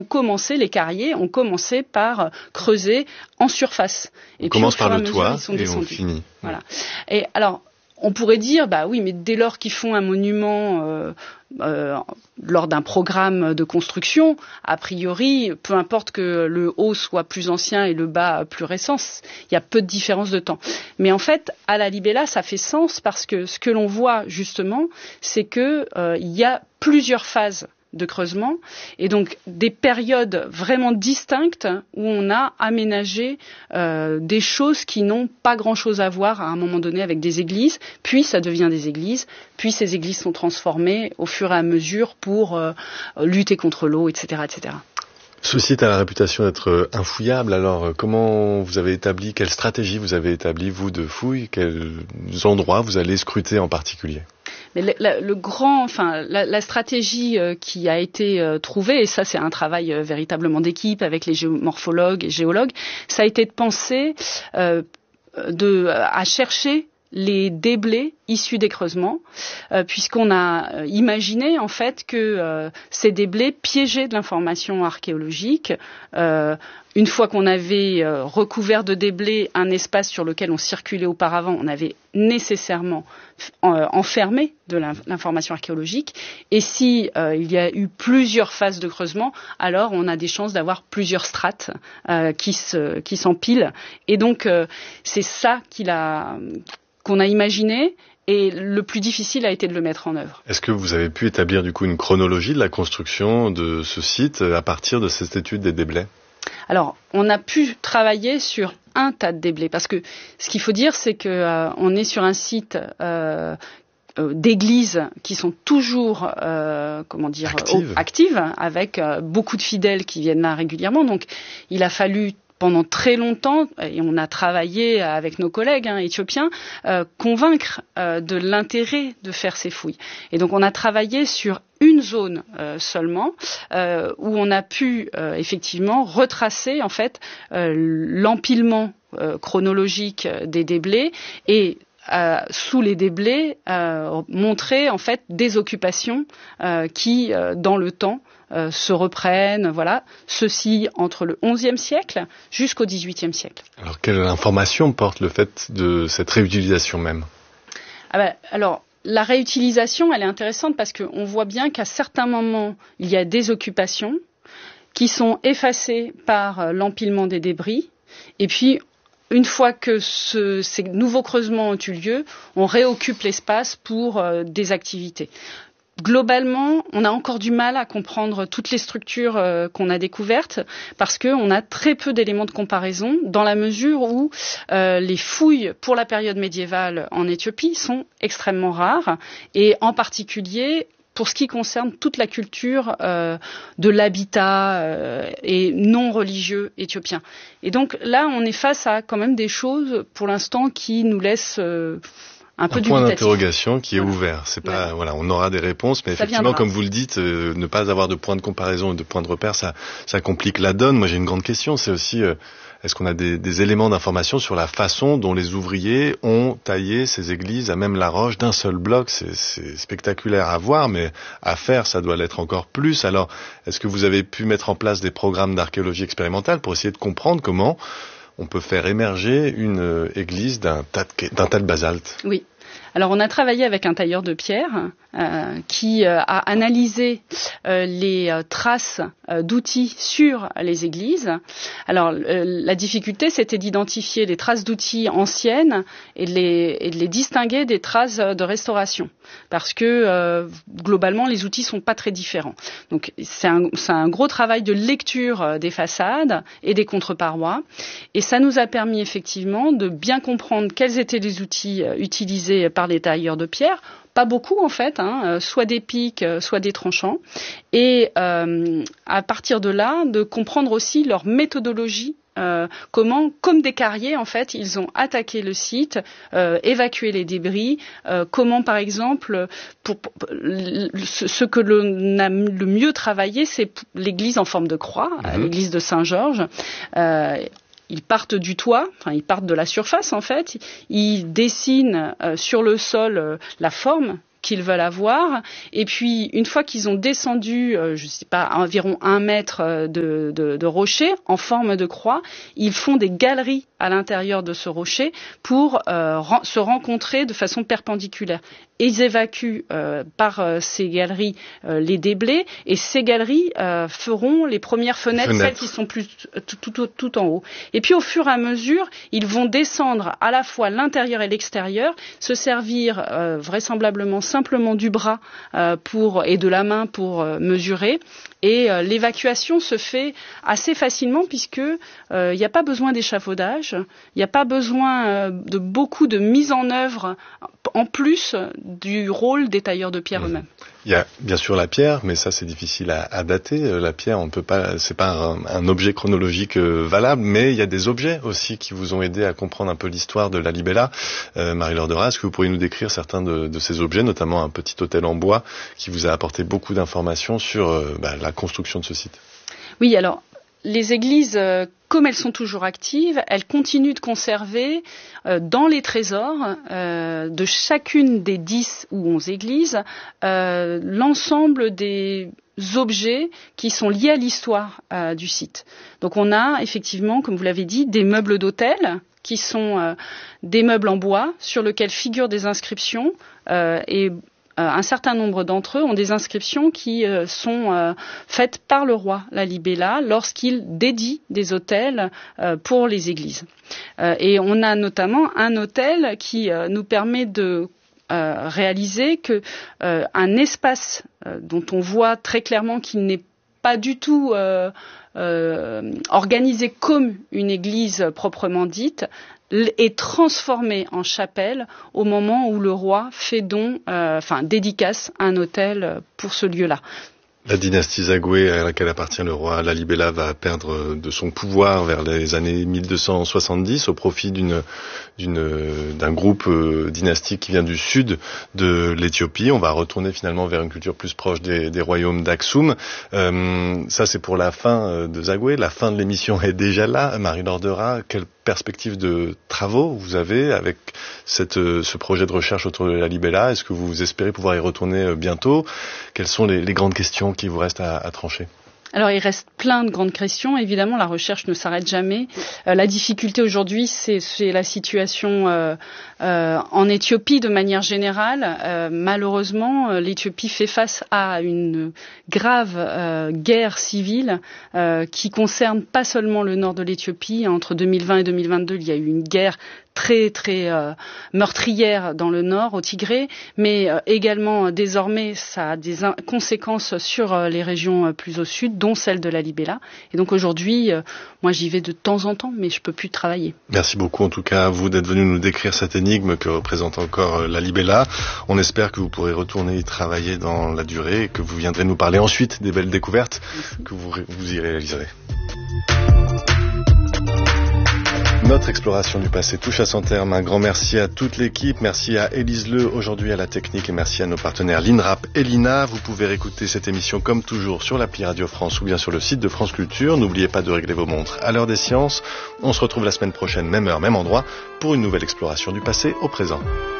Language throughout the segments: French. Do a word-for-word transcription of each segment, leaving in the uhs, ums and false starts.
commencé, les carriers ont commencé par creuser en surface. Et on puis, commence par le toit et on finit. Voilà. Et alors, on pourrait dire, bah oui, mais dès lors qu'ils font un monument euh, euh, lors d'un programme de construction, a priori, peu importe que le haut soit plus ancien et le bas plus récent, il y a peu de différence de temps. Mais en fait, à la Libella, ça fait sens parce que ce que l'on voit justement, c'est que euh, il y a plusieurs phases de creusement et donc des périodes vraiment distinctes où on a aménagé euh, des choses qui n'ont pas grand-chose à voir à un moment donné avec des églises, puis ça devient des églises, puis ces églises sont transformées au fur et à mesure pour euh, lutter contre l'eau, et cetera, et cetera. Ce site a la réputation d'être infouillable, alors comment vous avez établi, quelle stratégie vous avez établi, vous, de fouilles, quels endroits vous allez scruter en particulier ? Mais le, le, le grand, enfin, la, la stratégie euh, qui a été euh, trouvée, et ça c'est un travail euh, véritablement d'équipe avec les géomorphologues et géologues, ça a été de penser euh, de, à chercher les déblais issus des creusements, euh, puisqu'on a euh, imaginé en fait que euh, ces déblais piégeaient de l'information archéologique. Euh, une fois qu'on avait euh, recouvert de déblais un espace sur lequel on circulait auparavant, on avait nécessairement euh, enfermé de l'information archéologique. Et si euh, il y a eu plusieurs phases de creusement, alors on a des chances d'avoir plusieurs strates euh, qui se, qui s'empilent. Et donc euh, c'est ça qu'il a qu'on a imaginé, et le plus difficile a été de le mettre en œuvre. Est-ce que vous avez pu établir du coup une chronologie de la construction de ce site à partir de cette étude des déblais ? Alors, on a pu travailler sur un tas de déblais, parce que ce qu'il faut dire, c'est que euh, on est sur un site euh, euh, d'églises qui sont toujours, euh, comment dire, actives, euh, actives avec euh, beaucoup de fidèles qui viennent là régulièrement. Donc, il a fallu pendant très longtemps, et on a travaillé avec nos collègues hein, éthiopiens, euh, convaincre euh, de l'intérêt de faire ces fouilles. Et donc on a travaillé sur une zone euh, seulement, euh, où on a pu euh, effectivement retracer en fait euh, l'empilement euh, chronologique des déblais et Euh, sous les déblais, euh, montrer en fait des occupations euh, qui, euh, dans le temps, euh, se reprennent. Voilà, ceci entre le onzième siècle jusqu'au dix-huitième siècle. Alors, quelle information porte le fait de cette réutilisation même ? Ah ben, alors, la réutilisation, elle est intéressante parce qu'on voit bien qu'à certains moments, il y a des occupations qui sont effacées par l'empilement des débris, et puis une fois que ce, ces nouveaux creusements ont eu lieu, on réoccupe l'espace pour euh, des activités. Globalement, on a encore du mal à comprendre toutes les structures euh, qu'on a découvertes parce qu'on a très peu d'éléments de comparaison dans la mesure où euh, les fouilles pour la période médiévale en Éthiopie sont extrêmement rares et en particulier pour ce qui concerne toute la culture euh, de l'habitat euh, et non religieux éthiopien. Et donc là, on est face à quand même des choses, pour l'instant, qui nous laissent euh, un peu un point d'interrogation qui est voilà. ouvert. C'est pas, ouais. voilà, on aura des réponses, mais ça effectivement, viendra. Comme vous le dites, euh, ne pas avoir de point de comparaison et de point de repère, ça, ça complique la donne. Moi, j'ai une grande question, c'est aussi, euh, est-ce qu'on a des, des éléments d'information sur la façon dont les ouvriers ont taillé ces églises à même la roche d'un seul bloc ? C'est, c'est spectaculaire à voir, mais à faire, ça doit l'être encore plus. Alors, est-ce que vous avez pu mettre en place des programmes d'archéologie expérimentale pour essayer de comprendre comment on peut faire émerger une église d'un tas de, d'un tas de basalte ? Oui. Alors, on a travaillé avec un tailleur de pierre euh, qui euh, a analysé euh, les euh, traces euh, d'outils sur les églises. Alors, euh, la difficulté, c'était d'identifier les traces d'outils anciennes et de les, et de les distinguer des traces de restauration, parce que euh, globalement, les outils sont pas très différents. Donc, c'est un, c'est un gros travail de lecture des façades et des contreparois, et ça nous a permis effectivement de bien comprendre quels étaient les outils euh, utilisés par les tailleurs de pierre. Pas beaucoup en fait, hein, soit des pics, soit des tranchants, et euh, à partir de là, de comprendre aussi leur méthodologie. Euh, comment, comme des carriers, en fait, ils ont attaqué le site, euh, évacué les débris. Euh, comment, par exemple, pour, pour ce, ce que l'on a le mieux travaillé, c'est l'église en forme de croix, mmh. l'église de Saint-Georges. Euh, Ils partent du toit, enfin ils partent de la surface en fait, ils dessinent euh, sur le sol euh, la forme qu'ils veulent avoir. Et puis, une fois qu'ils ont descendu, euh, je sais pas, environ un mètre de, de, de rocher en forme de croix, ils font des galeries à l'intérieur de ce rocher pour euh, ren- se rencontrer de façon perpendiculaire. Et ils évacuent euh, par euh, ces galeries euh, les déblais, et ces galeries euh, feront les premières fenêtres, fenêtres, celles qui sont plus tout, tout, tout, tout en haut. Et puis, au fur et à mesure, ils vont descendre à la fois l'intérieur et l'extérieur, se servir euh, vraisemblablement simplement du bras euh, pour, et de la main pour euh, mesurer. Et euh, l'évacuation se fait assez facilement puisque il euh, n'y a pas besoin d'échafaudage, il n'y a pas besoin euh, de beaucoup de mise en œuvre en plus du rôle des tailleurs de pierre mmh. eux-mêmes. Il y a bien sûr la pierre, mais ça c'est difficile à, à dater. La pierre, on ne peut pas, c'est pas un, un objet chronologique euh, valable, mais il y a des objets aussi qui vous ont aidé à comprendre un peu l'histoire de la Libella. Euh, Marie-Laure Derat, est-ce que vous pourriez nous décrire certains de, de ces objets, notamment un petit hôtel en bois qui vous a apporté beaucoup d'informations sur euh, bah, la construction de ce site? Oui, alors les églises, euh, comme elles sont toujours actives, elles continuent de conserver euh, dans les trésors euh, de chacune des dix ou onze églises euh, l'ensemble des objets qui sont liés à l'histoire euh, du site. Donc on a effectivement, comme vous l'avez dit, des meubles d'hôtel qui sont euh, des meubles en bois sur lesquels figurent des inscriptions euh, et un certain nombre d'entre eux ont des inscriptions qui euh, sont euh, faites par le roi Lalibela lorsqu'il dédie des autels euh, pour les églises. Euh, et on a notamment un autel qui euh, nous permet de euh, réaliser que euh, un espace euh, dont on voit très clairement qu'il n'est pas du tout euh, euh, organisé comme une église proprement dite, est transformé en chapelle au moment où le roi fait don, euh, enfin dédicace un autel pour ce lieu-là. La dynastie Zagoué à laquelle appartient le roi Lalibela va perdre de son pouvoir vers les années mille deux cent soixante-dix au profit d'une, d'une, d'un groupe euh, dynastique qui vient du sud de l'Éthiopie. On va retourner finalement vers une culture plus proche des, des royaumes d'Aksum. Euh, ça c'est pour la fin de Zagoué. La fin de l'émission est déjà là. Marie-Laure Derat, quelle perspective de travaux vous avez avec cette, ce projet de recherche autour de Lalibela? Est-ce que vous espérez pouvoir y retourner bientôt? Quelles sont les, les grandes questions qui vous restent à, à trancher? Alors, il reste plein de grandes questions. Évidemment, la recherche ne s'arrête jamais. Euh, la difficulté aujourd'hui, c'est, c'est la situation euh, euh, en Éthiopie de manière générale. Euh, malheureusement, l'Éthiopie fait face à une grave euh, guerre civile euh, qui concerne pas seulement le nord de l'Éthiopie. Entre deux mille vingt et deux mille vingt-deux, il y a eu une guerre très très euh, meurtrière dans le nord, au Tigré, mais euh, également euh, désormais ça a des in- conséquences sur euh, les régions euh, plus au sud, dont celle de la Libella. Et donc aujourd'hui, euh, moi j'y vais de temps en temps, mais je peux plus travailler. Merci beaucoup en tout cas à vous d'être venu nous décrire cette énigme que représente encore euh, la Libella. On espère que vous pourrez retourner y travailler dans la durée et que vous viendrez nous parler ensuite des belles découvertes Merci. que vous, vous y réaliserez. Notre exploration du passé touche à son terme. Un grand merci à toute l'équipe. Merci à Élise Leu, aujourd'hui à la technique, et merci à nos partenaires l'INRAP et l'I N A. Vous pouvez réécouter cette émission comme toujours sur l'appli Radio France ou bien sur le site de France Culture. N'oubliez pas de régler vos montres à l'heure des sciences. On se retrouve la semaine prochaine, même heure, même endroit, pour une nouvelle exploration du passé au présent.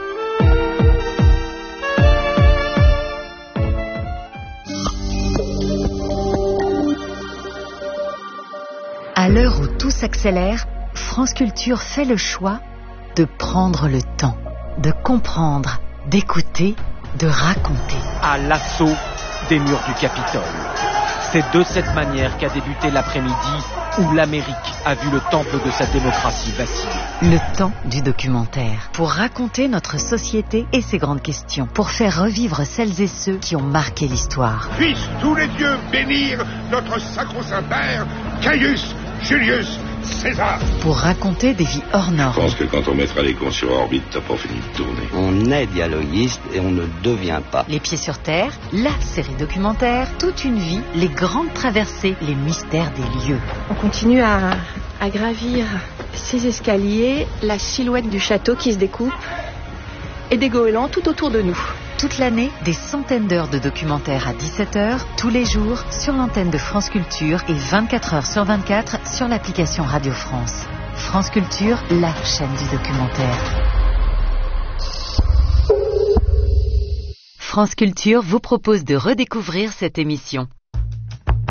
À l'heure où tout s'accélère, France Culture fait le choix de prendre le temps, de comprendre, d'écouter, de raconter. À l'assaut des murs du Capitole. C'est de cette manière qu'a débuté l'après-midi où l'Amérique a vu le temple de sa démocratie vaciller. Le temps du documentaire. Pour raconter notre société et ses grandes questions. Pour faire revivre celles et ceux qui ont marqué l'histoire. Puissent tous les dieux bénir notre sacro-saint père, Caius Julius César. Pour raconter des vies hors normes. Je pense que quand on mettra les cons sur orbite, t'as pas fini de tourner. On est dialoguiste et on ne devient pas. Les pieds sur terre, la série documentaire, toute une vie, les grandes traversées, les mystères des lieux. On continue à, à gravir ces escaliers, la silhouette du château qui se découpe et des goélands tout autour de nous. Toute l'année, des centaines d'heures de documentaires à dix-sept heures, tous les jours, sur l'antenne de France Culture et vingt-quatre heures sur vingt-quatre sur l'application Radio France. France Culture, la chaîne du documentaire. France Culture vous propose de redécouvrir cette émission.